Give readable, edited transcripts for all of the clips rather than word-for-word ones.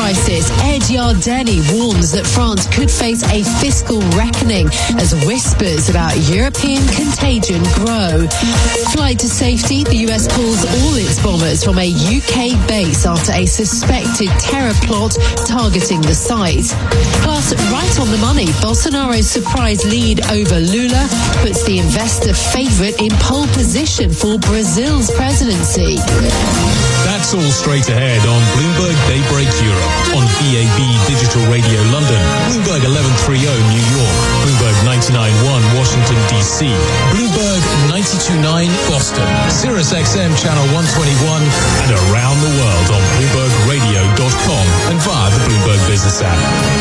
crisis. Ed Yardeni warns that France could face a fiscal reckoning as whispers about European contagion grow. Flight to safety, the US pulls all its bombers from a UK base after a suspected terror plot targeting the site. Plus, right on the money, Bolsonaro's surprise lead over Lula puts the investor favourite in pole position for Brazil's presidency. That's all straight ahead on Bloomberg Daybreak Europe, on BAB Digital Radio London, Bloomberg 1130 New York, Bloomberg 99.1 Washington DC, Bloomberg 92.9 Boston, Sirius XM Channel 121, and around the world on BloombergRadio.com and via the Bloomberg Business app.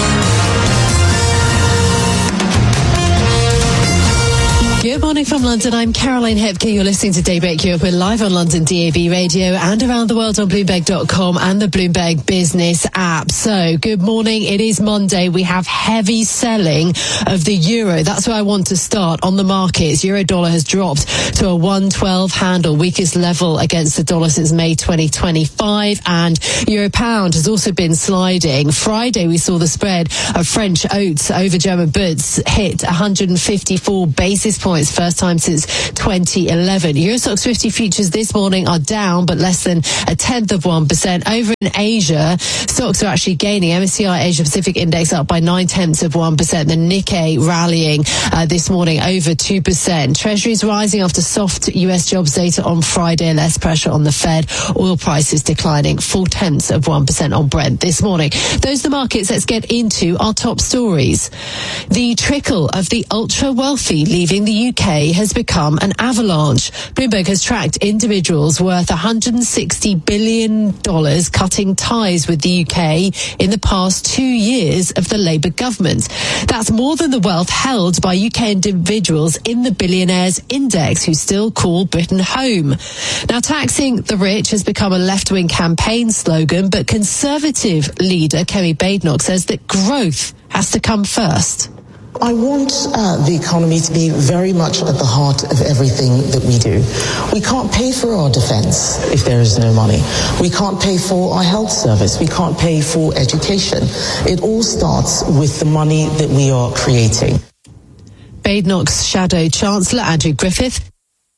Good morning from London. I'm Caroline Hepke. You're listening to Daybreak Europe. We're live on London DAB radio and around the world on Bloomberg.com and the Bloomberg Business app. So, good morning. It is Monday. We have heavy selling of the euro. That's where I want to start on the markets. Euro dollar has dropped to a 112 handle, weakest level against the dollar since May 2025. And euro pound has also been sliding. Friday, we saw the spread of French oats over German Butz hit 154 basis points. First time since 2011. Euro Stoxx 50 futures this morning are down, but less than 0.1%. Over in Asia, stocks are actually gaining. MSCI Asia Pacific Index up by 0.9%. The Nikkei rallying this morning over 2%. Treasuries rising after soft US jobs data on Friday. Less pressure on the Fed. Oil prices declining 0.4% on Brent this morning. Those are the markets. Let's get into our top stories. The trickle of the ultra wealthy leaving the UK has become an avalanche. Bloomberg has tracked individuals worth $160 billion cutting ties with the UK in the past 2 years of the Labour government. That's more than the wealth held by UK individuals in the Billionaires Index, who still call Britain home. Now, taxing the rich has become a left-wing campaign slogan, but Conservative leader Kemi Badenoch says that growth has to come first. I want the economy to be very much at the heart of everything that we do. We can't pay for our defence if there is no money. We can't pay for our health service. We can't pay for education. It all starts with the money that we are creating. Badenoch's shadow chancellor, Andrew Griffith,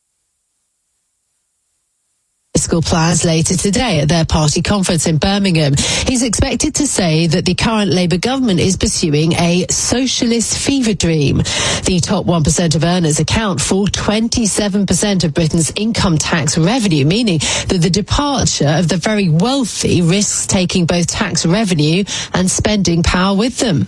fiscal plans later today at their party conference in Birmingham. He's expected to say that the current Labour government is pursuing a socialist fever dream. The top 1% of earners account for 27% of Britain's income tax revenue, meaning that the departure of the very wealthy risks taking both tax revenue and spending power with them.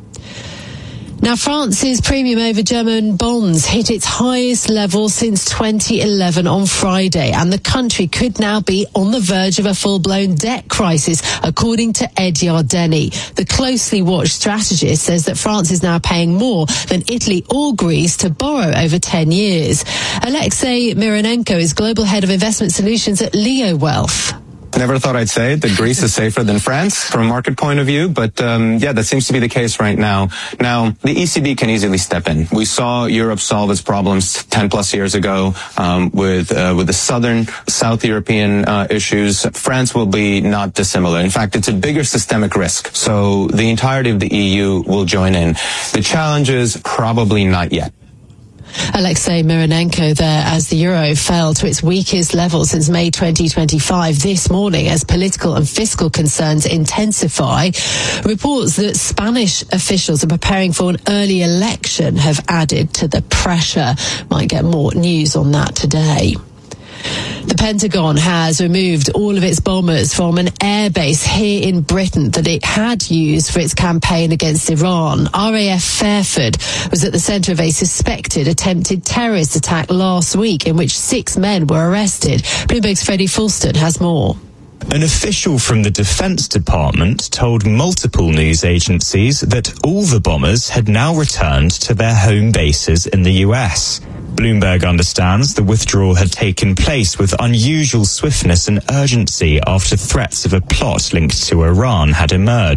Now, France's premium over German bonds hit its highest level since 2011 on Friday, and the country could now be on the verge of a full-blown debt crisis, according to Ed Yardeni. The closely watched strategist says that France is now paying more than Italy or Greece to borrow over 10 years. Alexei Mironenko is global head of investment solutions at Leo Wealth. Never thought I'd say it, that Greece is safer than France from a market point of view, but yeah, that seems to be the case right now. Now, the ECB can easily step in. We saw Europe solve its problems 10 plus years ago with the South European issues. France will be not dissimilar. In fact, it's a bigger systemic risk, so the entirety of the EU will join in. The challenge is probably not yet. Alexei Mironenko there as the euro fell to its weakest level since May 2025 this morning as political and fiscal concerns intensify. Reports that Spanish officials are preparing for an early election have added to the pressure. Might get more news on that today. The Pentagon has removed all of its bombers from an airbase here in Britain that it had used for its campaign against Iran. RAF Fairford was at the centre of a suspected attempted terrorist attack last week in which 6 men were arrested. Bloomberg's Freddie Fulston has more. An official from the Defense Department told multiple news agencies that all the bombers had now returned to their home bases in the US. Bloomberg understands the withdrawal had taken place with unusual swiftness and urgency after threats of a plot linked to Iran had emerged.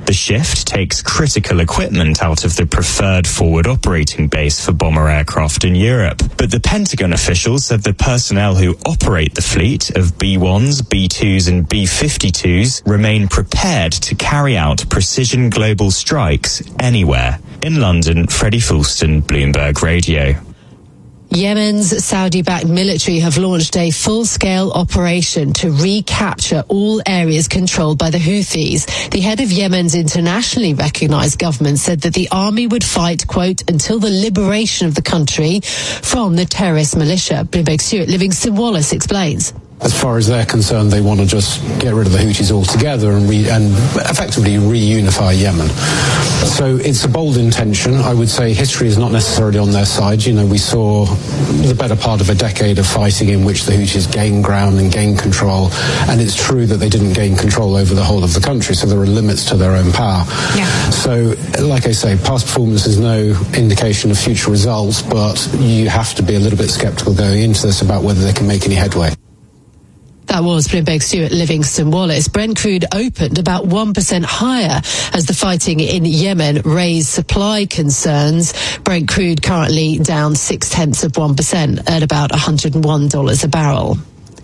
The shift takes critical equipment out of the preferred forward operating base for bomber aircraft in Europe. But the Pentagon officials said the personnel who operate the fleet of B-1s, B-2s and B-52s remain prepared to carry out precision global strikes anywhere. In London, Freddie Fulston, Bloomberg Radio. Yemen's Saudi-backed military have launched a full-scale operation to recapture all areas controlled by the Houthis. The head of Yemen's internationally recognized government said that the army would fight, quote, until the liberation of the country from the terrorist militia. Bloomberg's Stuart Livingston-Wallace explains. As far as they're concerned, they want to just get rid of the Houthis altogether and effectively reunify Yemen. So it's a bold intention. I would say history is not necessarily on their side. You know, we saw the better part of a decade of fighting in which the Houthis gained ground and gained control. And it's true that they didn't gain control over the whole of the country, so there are limits to their own power. Yeah. So, like I say, past performance is no indication of future results, but you have to be a little bit sceptical going into this about whether they can make any headway. That was Bloomberg's Stuart Livingston-Wallace. Brent crude opened about 1% higher as the fighting in Yemen raised supply concerns. Brent crude currently down 0.6% at about $101 a barrel.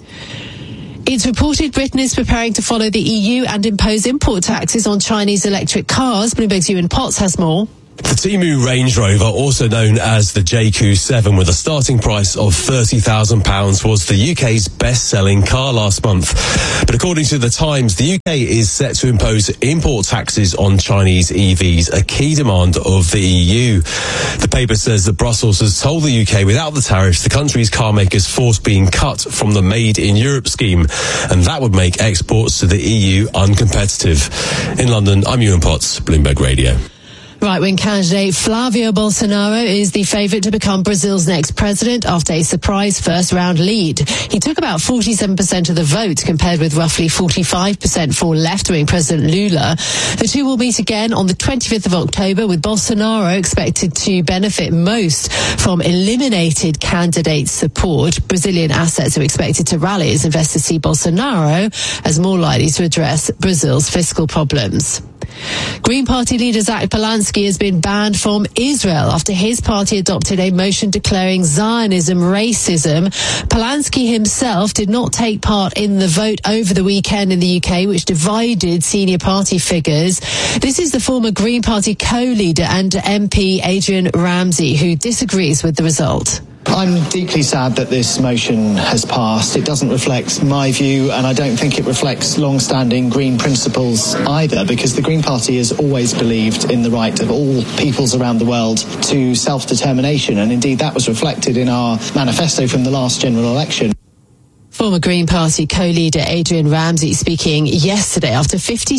It's reported Britain is preparing to follow the EU and impose import taxes on Chinese electric cars. Bloomberg's Ewan Potts has more. The Temu Range Rover, also known as the JQ7, with a starting price of £30,000, was the UK's best-selling car last month. But according to The Times, the UK is set to impose import taxes on Chinese EVs, a key demand of the EU. The paper says that Brussels has told the UK without the tariffs, the country's car makers force being cut from the Made in Europe scheme, and that would make exports to the EU uncompetitive. In London, I'm Ewan Potts, Bloomberg Radio. Right-wing candidate Flavio Bolsonaro is the favourite to become Brazil's next president after a surprise first-round lead. He took about 47% of the vote, compared with roughly 45% for left-wing President Lula. The two will meet again on the 25th of October, with Bolsonaro expected to benefit most from eliminated candidate support. Brazilian assets are expected to rally as investors see Bolsonaro as more likely to address Brazil's fiscal problems. Green Party leader Zach Polanski has been banned from Israel after his party adopted a motion declaring Zionism racism. Polanski himself did not take part in the vote over the weekend in the UK, which divided senior party figures. This is the former Green Party co-leader and MP Adrian Ramsey, who disagrees with the result. I'm deeply sad that this motion has passed. It doesn't reflect my view, and I don't think it reflects long-standing Green principles either, because the Green Party has always believed in the right of all peoples around the world to self-determination, and indeed that was reflected in our manifesto from the last general election. Former Green Party co-leader Adrian Ramsey speaking yesterday after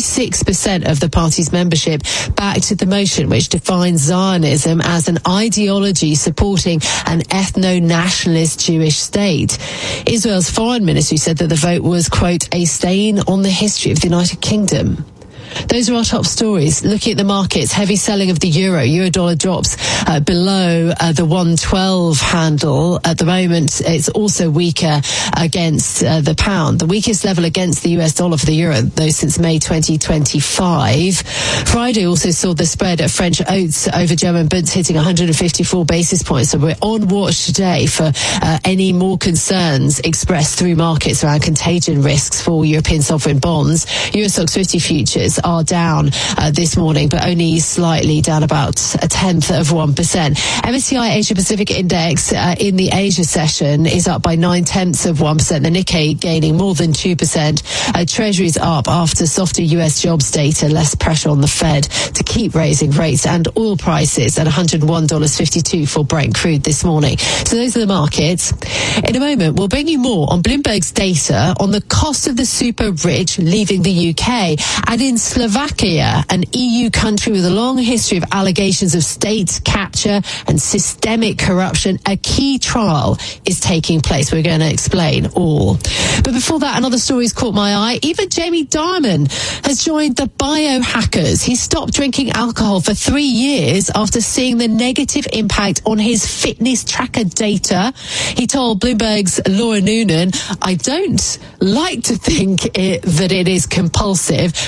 56% of the party's membership backed the motion, which defines Zionism as an ideology supporting an ethno-nationalist Jewish state. Israel's foreign ministry said that the vote was, quote, a stain on the history of the United Kingdom. Those are our top stories. Looking at the markets, heavy selling of the euro. Euro-dollar drops below the 112 handle. At the moment, it's also weaker against the pound. The weakest level against the US dollar for the euro, though, since May 2025. Friday also saw the spread of French oats over German bunds hitting 154 basis points. So we're on watch today for any more concerns expressed through markets around contagion risks for European sovereign bonds. Euro Stoxx 50 futures are down this morning, but only slightly down, about 0.1%. MSCI Asia Pacific Index in the Asia session is up by 0.9%. The Nikkei gaining more than 2%. Treasuries up after softer US jobs data, less pressure on the Fed to keep raising rates, and oil prices at $101.52 for Brent crude this morning. So those are the markets. In a moment, we'll bring you more on Bloomberg's data on the cost of the super rich leaving the UK, and in Slovakia, an EU country with a long history of allegations of state capture and systemic corruption, a key trial is taking place. We're going to explain all. But before that, another story's caught my eye. Even Jamie Dimon has joined the biohackers. He stopped drinking alcohol for 3 years after seeing the negative impact on his fitness tracker data. He told Bloomberg's Laura Noonan, I don't like to think that it is compulsive, but it's very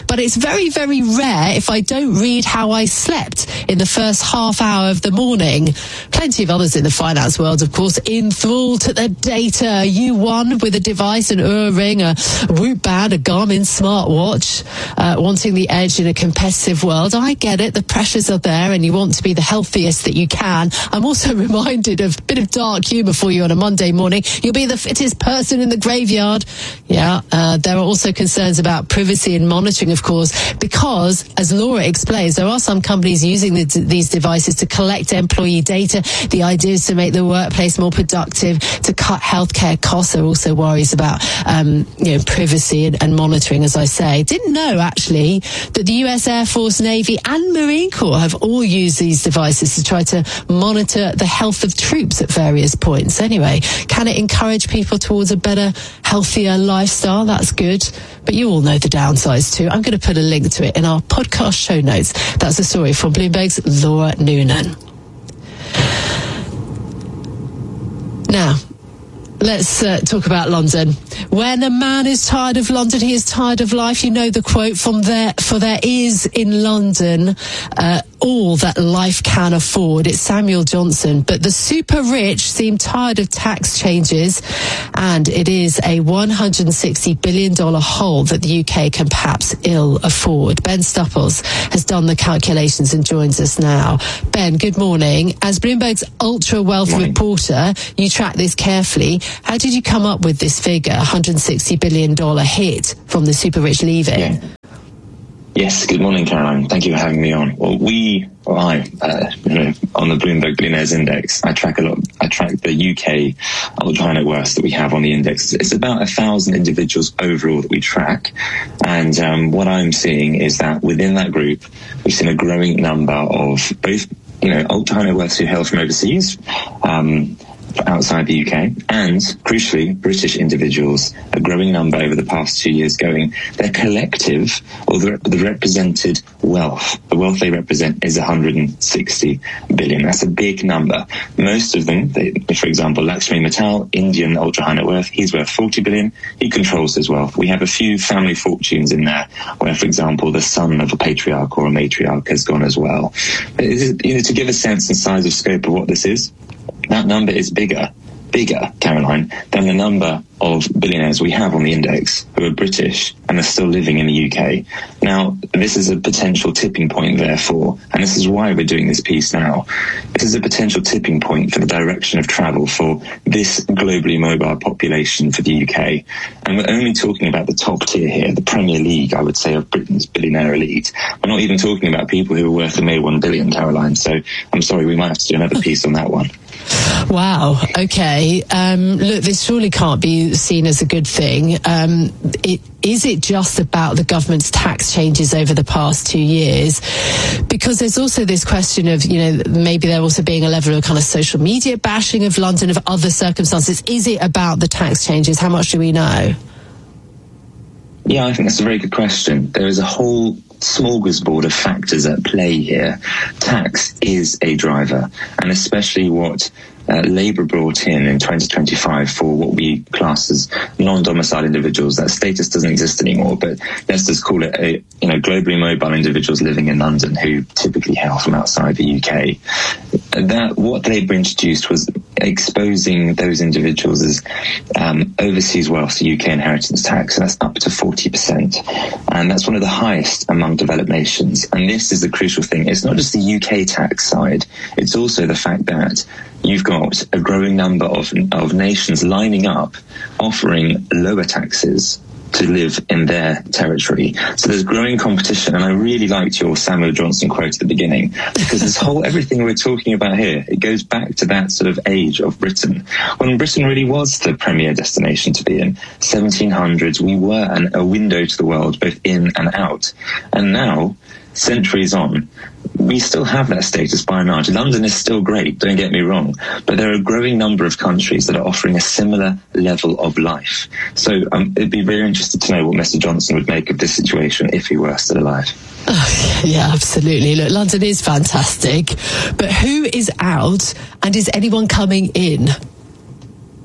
very, very rare if I don't read how I slept in the first half hour of the morning. Plenty of others in the finance world, of course, enthralled to the data. You won with a device, an Oura Ring, a Whoop band, a Garmin smartwatch, wanting the edge in a competitive world. I get it. The pressures are there and you want to be the healthiest that you can. I'm also reminded of a bit of dark humour for you on a Monday morning. You'll be the fittest person in the graveyard. Yeah, there are also concerns about privacy and monitoring, of course, because, as Laura explains, there are some companies using these devices to collect employee data. The idea is to make the workplace more productive, to cut healthcare costs. There are also worries about privacy and monitoring, as I say. Didn't know, actually, that the US Air Force, Navy and Marine Corps have all used these devices to try to monitor the health of troops at various points. Anyway, can it encourage people towards a better, healthier lifestyle? That's good. But you all know the downsides too. I'm going to put a link to it in our podcast show notes. That's a story from Bloomberg's Laura Noonan. Now, let's talk about London. When a man is tired of London, he is tired of life. You know the quote from there, for there is in London all that life can afford. It's Samuel Johnson. But the super rich seem tired of tax changes, and it is a $160 billion hole that the UK can perhaps ill afford. Ben Stupples has done the calculations and joins us now. Ben, good morning. As Bloomberg's ultra wealth reporter, you track this carefully. How did you come up with this figure, $160 billion hit from the super rich leaving? Yeah. Yes, good morning, Caroline. Thank you for having me on. Well, I, on the Bloomberg Billionaires Index, I track the UK ultra high net worth that we have on the index. It's about 1,000 individuals overall that we track. And what I'm seeing is that within that group, we've seen a growing number of both, ultra high net worths who hail from overseas, outside the UK, and crucially British individuals, a growing number over the past 2 years going, their collective or the represented wealth, the wealth they represent is 160 billion. That's a big number. Most of them, for example, Lakshmi Mittal, Indian ultra high net worth, he's worth 40 billion. He controls his wealth. We have a few family fortunes in there where, for example, the son of a patriarch or a matriarch has gone as well. To give a sense and size of scope of what this is, that number is bigger, Caroline, than the number of billionaires we have on the index who are British and are still living in the UK. Now, this is a potential tipping point, therefore, and this is why we're doing this piece now. This is a potential tipping point for the direction of travel for this globally mobile population for the UK. And we're only talking about the top tier here, the Premier League, I would say, of Britain's billionaire elite. We're not even talking about people who are worth a mere 1 billion, Caroline. So I'm sorry, we might have to do another piece on that one. Wow. Okay. Look, this surely can't be seen as a good thing. Is it just about the government's tax changes over the past 2 years? Because there's also this question of, maybe there also being a level of kind of social media bashing of London, of other circumstances. Is it about the tax changes? How much do we know? Yeah, I think that's a very good question. There is a whole smorgasbord of factors at play here. Tax is a driver, and especially what Labour brought in 2025 for what we class as non-domiciled individuals. That status doesn't exist anymore, but let's just call it globally mobile individuals living in London who typically hail from outside the UK. That what Labour introduced was exposing those individuals as overseas wealth to UK inheritance tax, and that's up to 40%. And that's one of the highest among developed nations. And this is the crucial thing. It's not just the UK tax side, it's also the fact that you've got a growing number of nations lining up, offering lower taxes to live in their territory. So there's growing competition, and I really liked your Samuel Johnson quote at the beginning, because everything we're talking about here, it goes back to that sort of age of Britain, when Britain really was the premier destination to be in. 1700s, we were a window to the world, both in and out. And now, centuries on, we still have that status by and large. London is still great, don't get me wrong, but there are a growing number of countries that are offering a similar level of life. So it'd be very interesting to know what Mr. Johnson would make of this situation if he were still alive. Oh, yeah, absolutely. Look, London is fantastic, but who is out and is anyone coming in?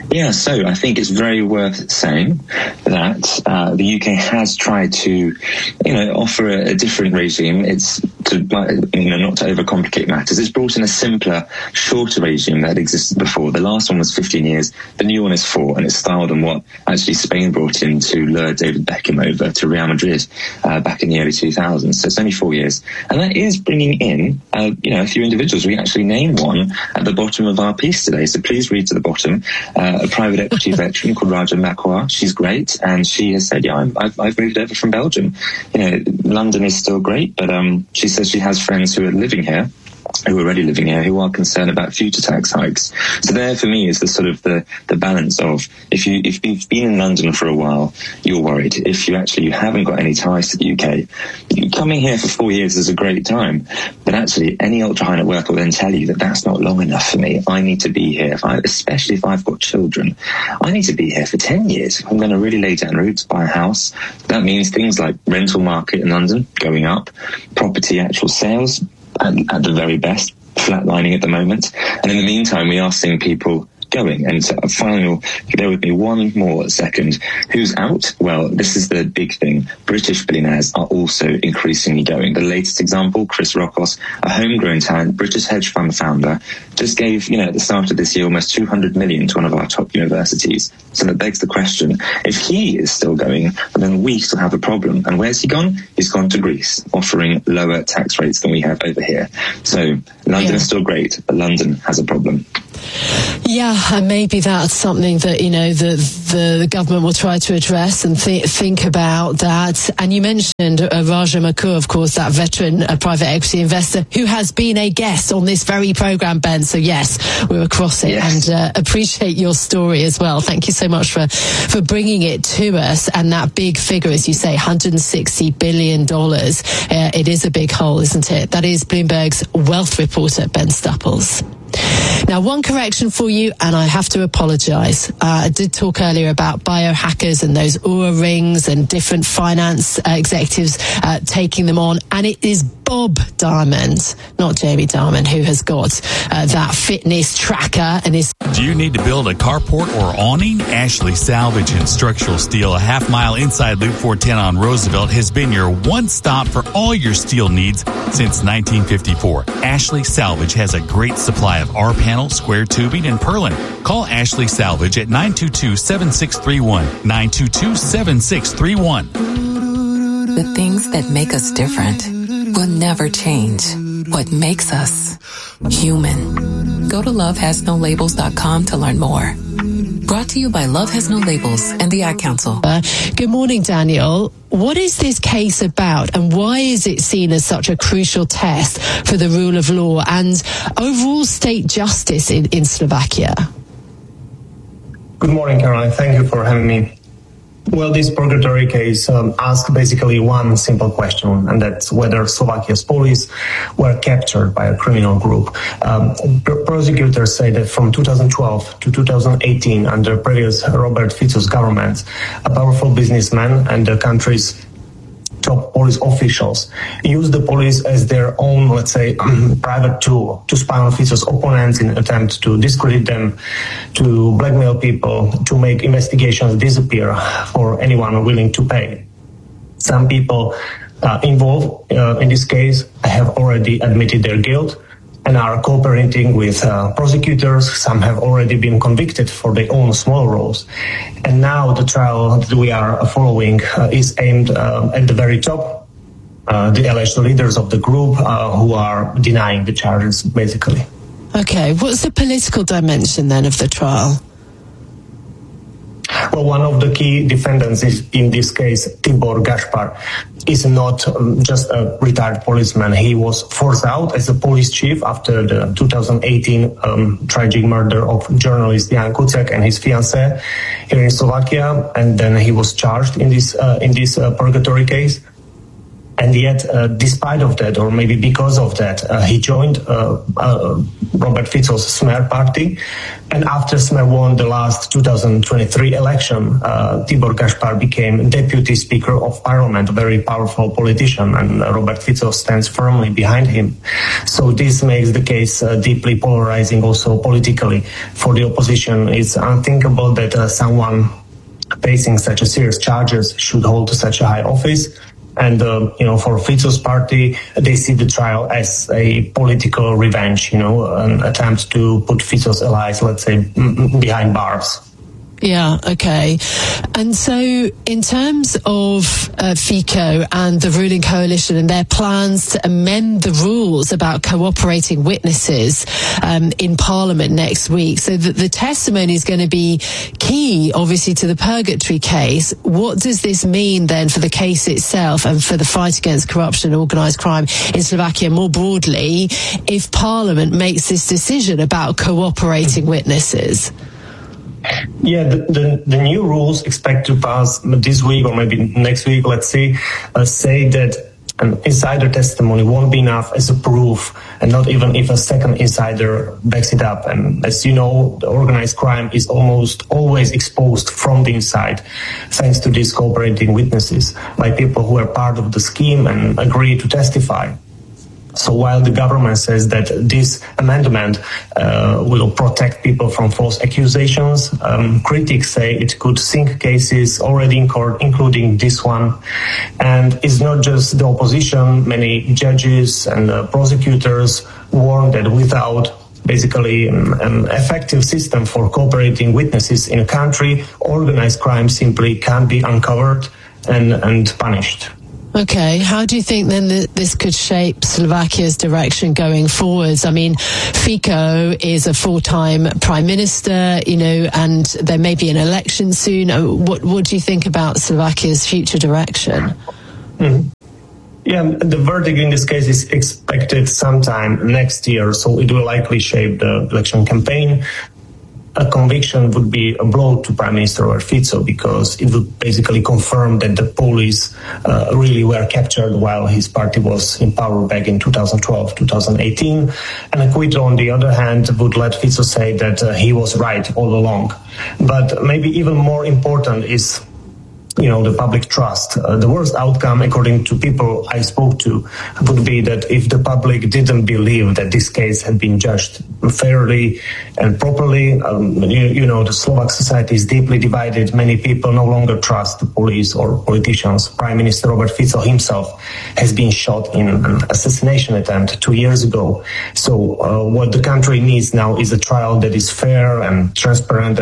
Yeah, so I think it's very worth saying that the UK has tried to, offer a different regime. It's to, not to overcomplicate matters. It's brought in a simpler, shorter regime that had existed before. The last one was 15 years. The new one is 4, and it's styled on what actually Spain brought in to lure David Beckham over to Real Madrid back in the early 2000s. So it's only 4 years, and that is bringing in, a few individuals. We actually named one at the bottom of our piece today. So please read to the bottom. A private equity veteran called Raja Makwa. She's great, and she has said, I've moved over from Belgium. London is still great, but she says she has friends who are living here, who are already living here, who are concerned about future tax hikes. So there, for me, is the sort of the balance of if you've been in London for a while, you're worried. If you haven't got any ties to the UK, coming here for 4 years is a great time. But actually, any ultra high net worth will then tell you that that's not long enough for me. I need to be here, especially if I've got children. I need to be here for 10 years. If I'm going to really lay down roots, buy a house. That means things like rental market in London going up, property actual sales, at the very best, flatlining at the moment. And in the meantime, we are seeing people going. And so finally, bear with me one more second. Who's out? Well, this is the big thing. British billionaires are also increasingly going. The latest example, Chris Rockos, a homegrown talent, British hedge fund founder, just gave, at the start of this year, almost 200 million to one of our top universities. So that begs the question, if he is still going, then we still have a problem. And where's he gone? He's gone to Greece, offering lower tax rates than we have over here. So London is still great, but London has a problem. Yeah, and maybe that's something that, the government will try to address and think about that. And you mentioned Raja Makwa, of course, that veteran private equity investor who has been a guest on this very programme, Ben. So yes, we're across it and appreciate your story as well. Thank you so much for bringing it to us. And that big figure, as you say, $160 billion. It is a big hole, isn't it? That is Bloomberg's wealth reporter, Ben Stupples. Now, one correction for you, and I have to apologise. I did talk earlier about biohackers and those Oura rings and different finance executives taking them on, and it is Bob Diamond, not Jamie Dimon, who has got that fitness tracker and is... Do you need to build a carport or awning? Ashley Salvage and Structural Steel, a half mile inside Loop 410 on Roosevelt, has been your one stop for all your steel needs since 1954. Ashley Salvage has a great supply of R-panel, square tubing, and purlin. Call Ashley Salvage at 922-7631, 922-7631. The things that make us different will never change. What makes us human. Go to lovehasnolabels.com to learn more. Brought to you by Love Has No Labels and the Ad Council. Good morning, Daniel. What is this case about, and why is it seen as such a crucial test for the rule of law and overall state justice in Slovakia? Good morning, Caroline. Thank you for having me. Well, this purgatory case asks basically one simple question, and that's whether Slovakia's police were captured by a criminal group. Prosecutors say that from 2012 to 2018, under previous Robert Fico's government, a powerful businessman and the country's top police officials use the police as their own, let's say, private tool to spy on Fico's opponents in an attempt to discredit them, to blackmail people, to make investigations disappear for anyone willing to pay. Some people involved in this case have already admitted their guilt and are cooperating with prosecutors. Some have already been convicted for their own small roles. And now the trial that we are following is aimed at the very top, the alleged leaders of the group who are denying the charges, basically. Okay, what's the political dimension then of the trial? Well, one of the key defendants is, in this case, Tibor Gaspar, is not just a retired policeman. He was forced out as a police chief after the 2018 tragic murder of journalist Jan Kuciak and his fiancée here in Slovakia, and then he was charged in this purgatory case. And yet, despite of that, or maybe because of that, he joined Robert Fico's Smer party. And after Smer won the last 2023 election, Tibor Gaspar became Deputy Speaker of Parliament, a very powerful politician, and Robert Fico stands firmly behind him. So this makes the case deeply polarizing also politically for the opposition. It's unthinkable that someone facing such a serious charges should hold such a high office. And, for Fico's party, they see the trial as a political revenge, an attempt to put Fico's allies, let's say, behind bars. Yeah, okay. And so in terms of Fico and the ruling coalition and their plans to amend the rules about cooperating witnesses in Parliament next week, so that the testimony is going to be key, obviously, to the purgatory case, what does this mean then for the case itself and for the fight against corruption and organised crime in Slovakia more broadly if Parliament makes this decision about cooperating witnesses? Yeah, the new rules expect to pass this week or maybe next week, let's see, say that an insider testimony won't be enough as a proof, and not even if a second insider backs it up. And as you know, the organized crime is almost always exposed from the inside, thanks to these cooperating witnesses by people who are part of the scheme and agree to testify. So while the government says that this amendment will protect people from false accusations, critics say it could sink cases already in court, including this one. And it's not just the opposition. Many judges and prosecutors warn that without basically an effective system for cooperating witnesses in a country, organized crime simply can't be uncovered and punished. Okay, how do you think then that this could shape Slovakia's direction going forwards? I mean, Fico is a full-time prime minister, and there may be an election soon. What do you think about Slovakia's future direction? Yeah, the verdict in this case is expected sometime next year, so it will likely shape the election campaign. A conviction would be a blow to Prime Minister Robert Fico because it would basically confirm that the police really were captured while his party was in power back in 2012, 2018. And acquittal, on the other hand, would let Fico say that he was right all along. But maybe even more important is the public trust. The worst outcome, according to people I spoke to, would be that if the public didn't believe that this case had been judged fairly and properly, the Slovak society is deeply divided. Many people no longer trust the police or politicians. Prime Minister Robert Fico himself has been shot in an assassination attempt 2 years ago. So what the country needs now is a trial that is fair and transparent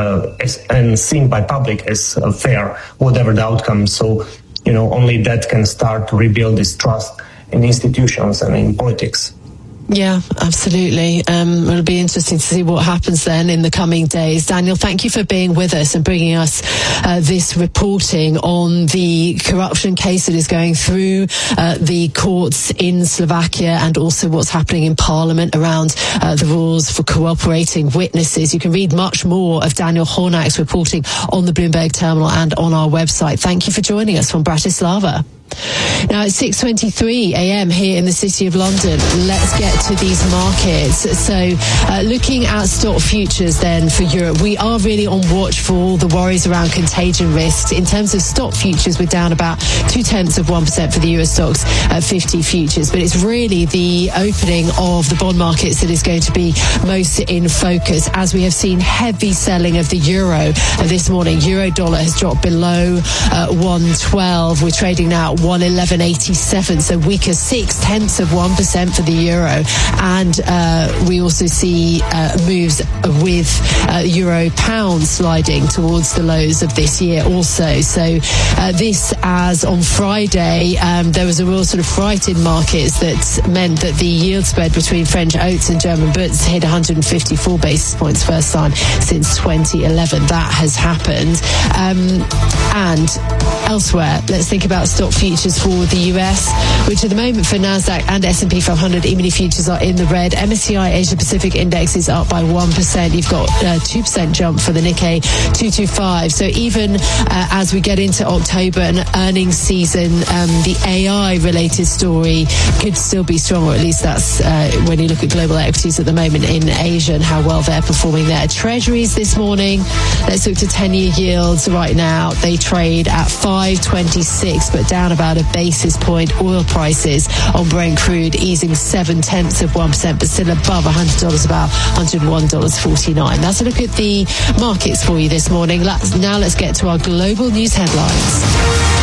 and seen by public as fair, whatever the outcome. So, only that can start to rebuild this trust in institutions and in politics. Yeah, absolutely. It'll be interesting to see what happens then in the coming days. Daniel, thank you for being with us and bringing us this reporting on the corruption case that is going through the courts in Slovakia and also what's happening in Parliament around the rules for cooperating witnesses. You can read much more of Daniel Hornak's reporting on the Bloomberg Terminal and on our website. Thank you for joining us from Bratislava. Now it's 6:23 a.m. here in the City of London. Let's get to these markets. So looking at stock futures then for Europe, we are really on watch for all the worries around contagion risks. In terms of stock futures, we're down about 0.2% for the Euro Stoxx 50 futures, but it's really the opening of the bond markets that is going to be most in focus, as we have seen heavy selling of the euro this morning. Euro dollar has dropped below 112. We're trading now at 111.87, so weaker 0.6% for the euro. And we also see moves with euro pound sliding towards the lows of this year also. So this, as on Friday, there was a real sort of fright in markets that meant that the yield spread between French oats and German Butz hit 154 basis points, first time since 2011. That has happened. And elsewhere, let's think about stock futures futures for the US, which at the moment for NASDAQ and S&P 500 E-mini futures are in the red. MSCI Asia Pacific Index is up by 1%. You've got a 2% jump for the Nikkei 225. So even as we get into October and earnings season, the AI-related story could still be strong, or at least that's when you look at global equities at the moment in Asia and how well they're performing there. Treasuries this morning, let's look to 10-year yields right now. They trade at 5.26, but down about a basis point. Oil prices on Brent crude easing 0.7%, but still above $100, about $101.49. That's a look at the markets for you this morning. Now let's get to our global news headlines.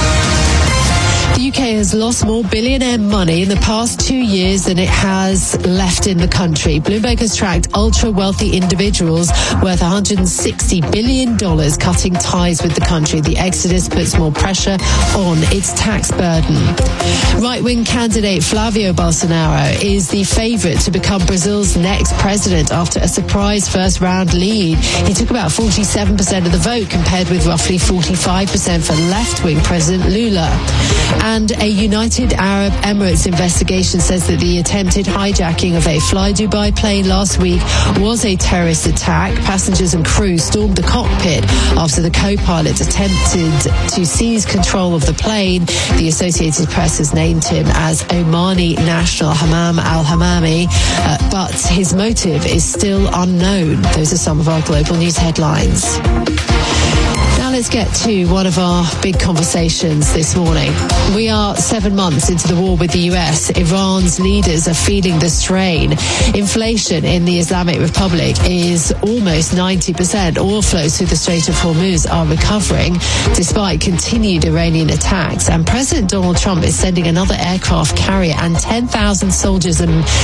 The UK has lost more billionaire money in the past 2 years than it has left in the country. Bloomberg has tracked ultra-wealthy individuals worth $160 billion cutting ties with the country. The exodus puts more pressure on its tax burden. Right-wing candidate Flavio Bolsonaro is the favourite to become Brazil's next president after a surprise first-round lead. He took about 47% of the vote, compared with roughly 45% for left-wing President Lula. And a United Arab Emirates investigation says that the attempted hijacking of a Fly Dubai plane last week was a terrorist attack. Passengers and crew stormed the cockpit after the co-pilot attempted to seize control of the plane. The Associated Press has named him as Omani national Hammam al-Hammami, but his motive is still unknown. Those are some of our global news headlines. Now let's get to one of our big conversations this morning. We are 7 months into the war with the US. Iran's leaders are feeling the strain. Inflation in the Islamic Republic is almost 90%. Oil flows through the Strait of Hormuz are recovering despite continued Iranian attacks. And President Donald Trump is sending another aircraft carrier and 10,000 sailors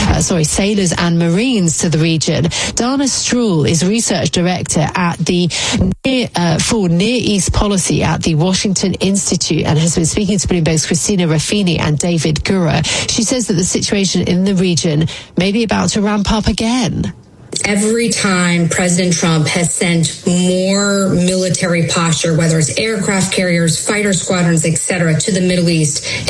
and Marines to the region. Dana Stroul is research director at the Near East Policy at the Washington Institute and has been speaking to Bloomberg's Christina Raffini and David Gura. She says that the situation in the region may be about to ramp up again. Every time President Trump has sent more military posture, whether it's aircraft carriers, fighter squadrons, etc., to the Middle East,